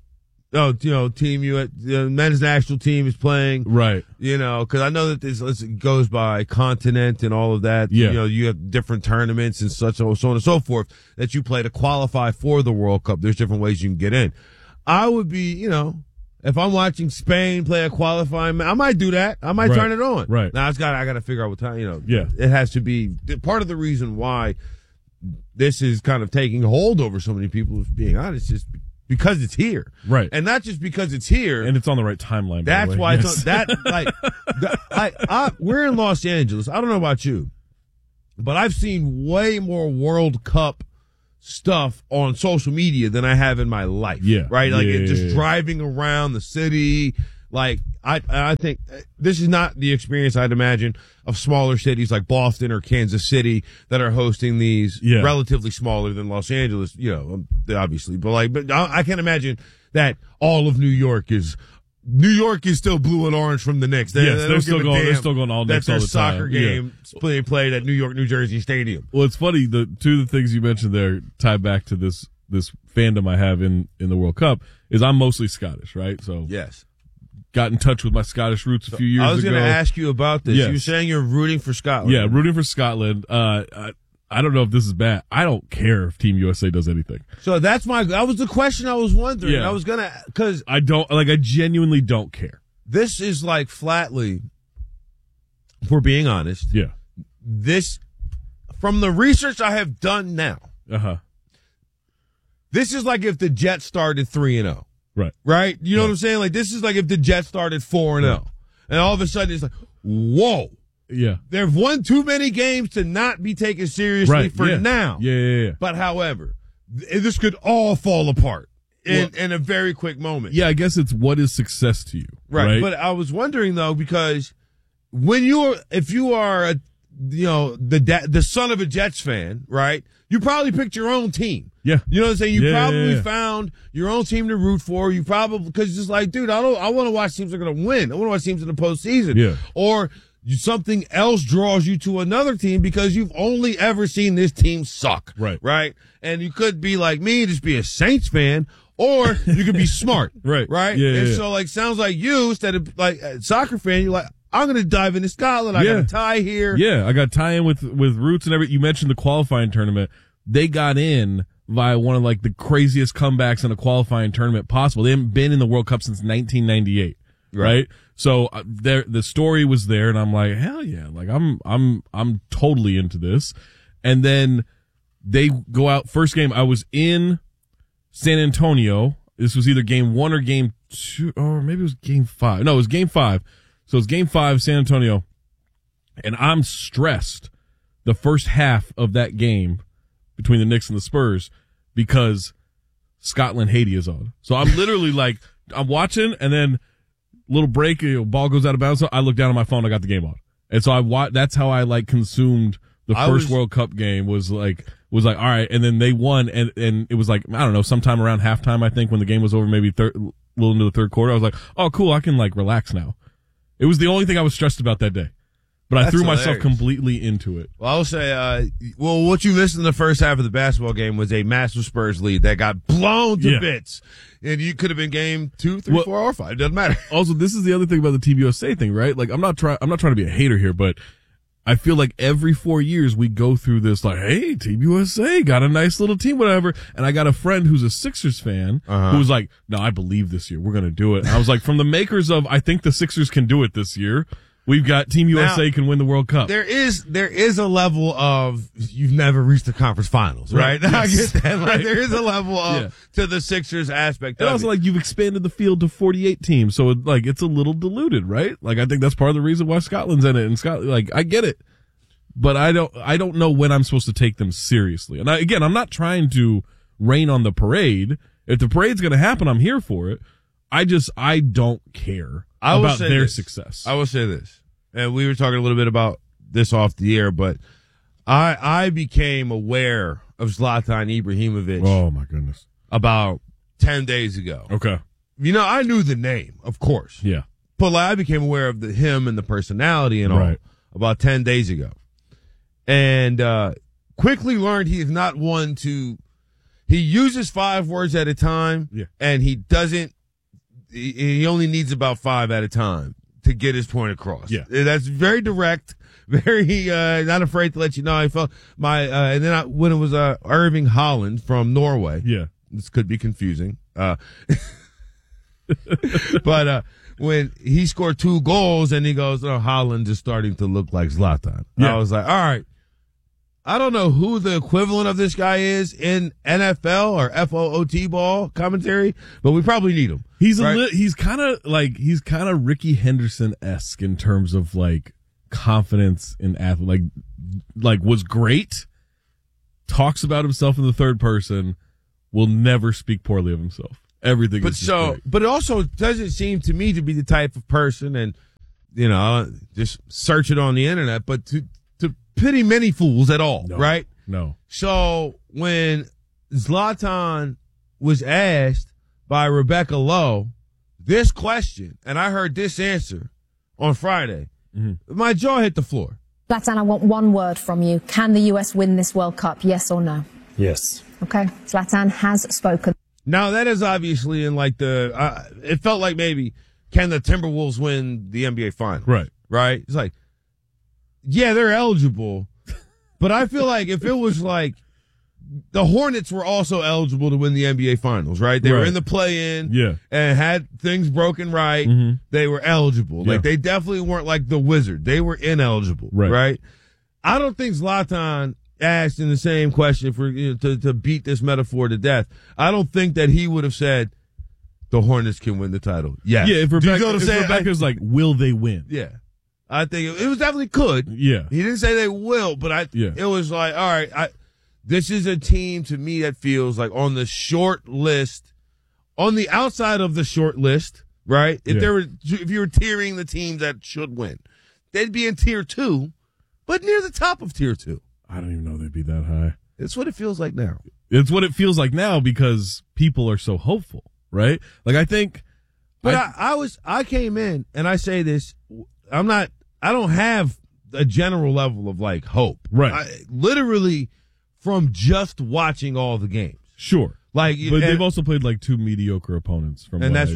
the men's national team is playing. Right. Because I know that this goes by continent and all of that. Yeah. You have different tournaments and so on and so forth that you play to qualify for the World Cup. There's different ways you can get in. I would be, if I'm watching Spain play a qualifying, I might do that. I might turn it on. Right. Now I got to figure out what time, Yeah. It has to be part of the reason why this is kind of taking hold over so many people, is being honest, is because it's here. Right. And not just because it's here. And it's on the right timeline. That's by the way. why Yes. it's on we're in Los Angeles. I don't know about you, but I've seen way more World Cup stuff on social media than I have in my life. Yeah. Right? Like Yeah. driving around the city. Like I think this is not the experience I'd imagine of smaller cities like Boston or Kansas City that are hosting these relatively smaller than Los Angeles, obviously. But I can't imagine that all of New York is still blue and orange from the Knicks. They're still going all Knicks all the time. That their soccer game played at New Jersey Stadium. Well, it's funny. The two of the things you mentioned there tie back to this fandom I have in the World Cup is I'm mostly Scottish, right? So yes. Got in touch with my Scottish roots a few years ago. I was going to ask you about this. Yes. You were saying you're rooting for Scotland. Yeah, rooting for Scotland. I don't know if this is bad. I don't care if Team USA does anything. So that was the question I was wondering. Yeah. I was going to, because I genuinely don't care. This is like flatly, if we're being honest. Yeah. This, from the research I have done now. This is like if the Jets started 3-0. Right? You know what I'm saying? Like, this is like if the Jets started 4-0. And all of a sudden it's like, whoa. Yeah. They've won too many games to not be taken seriously now. Yeah. But however, this could all fall apart in a very quick moment. Yeah, I guess it's what is success to you. Right. But I was wondering though, because if you are the son of a Jets fan, right? You probably picked your own team. Yeah. You know what I'm saying? You probably found your own team to root for. You probably, because it's just like, dude, I want to watch teams that are going to win. I want to watch teams in the postseason. Yeah. Or something else draws you to another team because you've only ever seen this team suck. Right. Right. And you could be like me, just be a Saints fan, or you could be smart. Right. Right. Yeah. And so sounds like you, instead of like a soccer fan, you're like, I'm going to dive into Scotland. I got a tie here. Yeah. I got tie in with roots and everything. You mentioned the qualifying tournament. They got in via one of the craziest comebacks in a qualifying tournament possible. They haven't been in the World Cup since 1998. Right. So the story was there, and I'm like, hell yeah! Like I'm totally into this. And then they go out first game. I was in San Antonio. This was either game 1 or game 2, or maybe it was game 5. No, it was game 5. So it's game 5, San Antonio, and I'm stressed the first half of that game between the Knicks and the Spurs because Scotland-Haiti is on. So I'm literally I'm watching, and then little break, ball goes out of bounds. So I look down at my phone, I got the game on. And so that's how I consumed the first World Cup game was like, all right. And then they won, and it was I don't know, sometime around halftime, I think, when the game was over, maybe a little into the third quarter. I was like, oh, cool, I can relax now. It was the only thing I was stressed about that day. But I threw myself completely into it. Well, I'll say, what you missed in the first half of the basketball game was a massive Spurs lead that got blown to bits. And you could have been game 2, 3, 4, or 5. It doesn't matter. Also, this is the other thing about the Team USA thing, right? I'm not trying to be a hater here, but I feel like every 4 years we go through this, hey, Team USA got a nice little team, whatever. And I got a friend who's a Sixers fan who was like, no, I believe this year. We're going to do it. And I was like, from the makers of, I think the Sixers can do it this year. We've got Team USA can win the World Cup. There is a level of you've never reached the conference finals, right? Yes. I get that. Right. There is a level of to the Sixers aspect. And also, you've expanded the field to 48 teams, so it's a little diluted, right? I think that's part of the reason why Scotland's in it. And Scotland, I get it, but I don't know when I'm supposed to take them seriously. And I'm not trying to rain on the parade. If the parade's going to happen, I'm here for it. I don't care about their success. I will say this, and we were talking a little bit about this off the air, but I became aware of Zlatan Ibrahimovic. Oh my goodness! About 10 days ago. Okay. I knew the name, of course. Yeah. But I became aware of him and the personality and all about 10 days ago, and quickly learned he is not one to. He uses 5 words at a time, and he doesn't he only needs about 5 at a time to get his point across. Yeah. That's very direct, very not afraid to let you know. I felt and then when it was Irving Haaland from Norway. Yeah. This could be confusing. But when he scored 2 goals and he goes, "Oh, Haaland is starting to look like Zlatan." Yeah. I was like, all right. I don't know who the equivalent of this guy is in NFL or FOOT ball commentary, but we probably need him. He's right? he's kind of Ricky Henderson-esque in terms of like confidence in athlete. Like was great, talks about himself in the third person, will never speak poorly of himself. Everything but is just great. But it also doesn't seem to me to be the type of person, and just search it on the internet, but to pity many fools at all, right? No. So when Zlatan was asked by Rebecca Lowe this question, and I heard this answer on Friday, my jaw hit the floor. Zlatan, I want one word from you. Can the US win this World Cup, yes or no? Yes. Okay, Zlatan has spoken. Now, that is obviously in like it felt like maybe, can the Timberwolves win the NBA Finals? Right. Right? It's like, yeah, they're eligible, but I feel like if it was like the Hornets were also eligible to win the NBA Finals, right? They were in the play-in and had things broken right. They were eligible. Yeah. Like, they definitely weren't like the Wizard. They were ineligible, right? I don't think Zlatan asked in the same question for to beat this metaphor to death. I don't think that he would have said the Hornets can win the title. Yes. Yeah, if Rebecca's like, will they win? Yeah. I think it was definitely could. Yeah. He didn't say they will, but it was like, all right, this is a team to me that feels like on the short list, on the outside of the short list, right? If you were tiering the teams that should win, they'd be in tier 2, but near the top of tier 2. I don't even know they'd be that high. It's what it feels like now. It's what it feels like now because people are so hopeful, right? Like I think. But I came in and I say this, I don't have a general level of like hope. Right. Literally from just watching all the games. Sure. Like, but they've also played like 2 mediocre opponents that's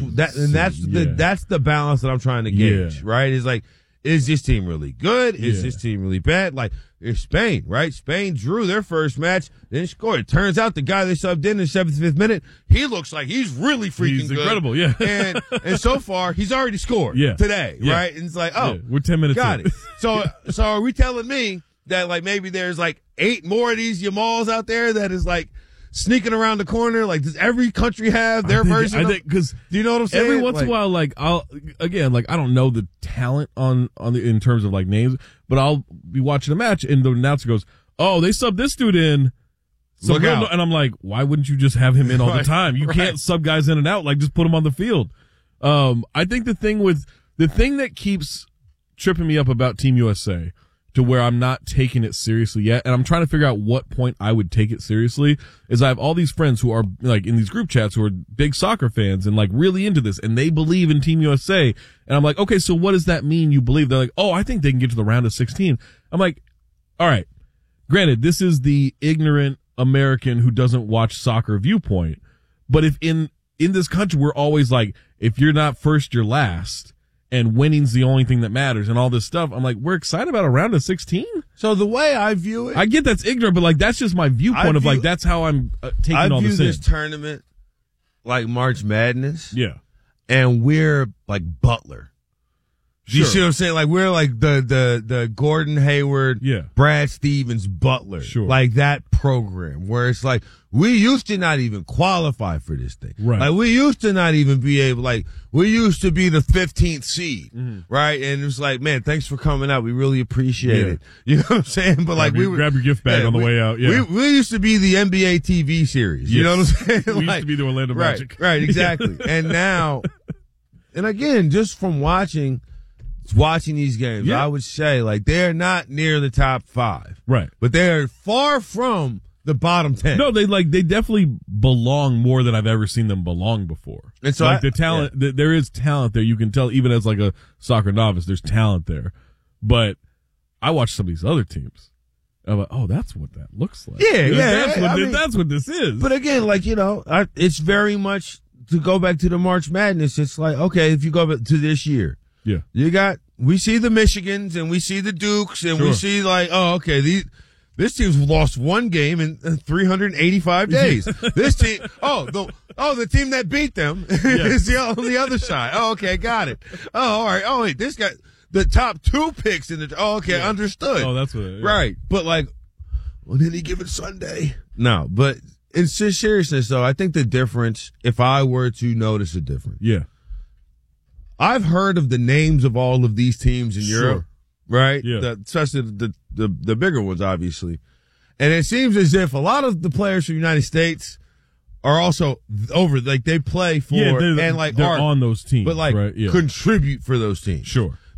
the balance that I'm trying to gauge, right? Is like, is this team really good? Is this team really bad? Like, it's Spain, right? Spain drew their first match, then scored. It turns out the guy they subbed in the 75th minute, he looks like he's really freaking good. Incredible, yeah. and so far, he's already scored today, right? And it's like, we're 10 minutes got in. it. So are we telling me that like maybe there's like 8 more of these Yamals out there that is like sneaking around the corner? Like, does every country have their version? I think because do you know what I'm saying? Every once in a while, like I don't know the talent on in terms of like names, but I'll be watching a match and the announcer goes, "Oh, they subbed this dude in." Look out. And I'm like, why wouldn't you just have him in all the time? You can't sub guys in and out. Like, just put him on the field. I think the thing that keeps tripping me up about Team USA to where I'm not taking it seriously yet, and I'm trying to figure out what point I would take it seriously, is I have all these friends who are like in these group chats who are big soccer fans and like really into this, and they believe in Team USA. And I'm like, okay, so what does that mean you believe? They're like, oh, I think they can get to the round of 16. I'm like, all right, granted, this is the ignorant American who doesn't watch soccer viewpoint, but if in this country we're always like, if you're not first, you're last, and winning's the only thing that matters and all this stuff. I'm like, we're excited about a round of 16? So the way I view it, I get that's ignorant, but like that's just my viewpoint of like that's how I'm taking all this in. I view this tournament like March Madness. Yeah. And we're like Butler. You see what I'm saying? Like we're like the Gordon Hayward, Brad Stevens, Butler, like that program where it's like we used to not even qualify for this thing, right? Like we used to not even be able, like we used to be the 15th seed, right? And it was like, man, thanks for coming out, we really appreciate it. You know what I'm saying? But like grab your gift bag on the way out. Yeah, we used to be the NBA TV series. You know what I'm saying? We used to be the Orlando Magic, right? Exactly. And now, and again, just from watching these games, I would say like they're not near the top 5, right? But they're far from the bottom 10. No, they definitely belong more than I've ever seen them belong before. And so like the talent, there is talent there. You can tell even as like a soccer novice, there's talent there. But I watch some of these other teams. I'm like, oh, that's what that looks like. Yeah, that's what this is. But again, like it's very much to go back to the March Madness, it's like, okay, if you go back to this year, we see the Michigans and we see the Dukes and we see like, oh, okay, this team's lost one game in 385 days. This team, the team that beat them is on the other side. Oh, okay, got it. Oh, all right. Oh, wait, this guy, the top 2 picks in the. Oh, okay, understood. Oh, that's what. Right, but like, well, did he give it Sunday? No, but in seriousness, though, I think the difference, if I were to notice a difference, I've heard of the names of all of these teams in Europe, right? Yeah. Especially the bigger ones, obviously. And it seems as if a lot of the players from the United States are also over, like they play for, and like they're on those teams, but like contribute for those teams. Sure.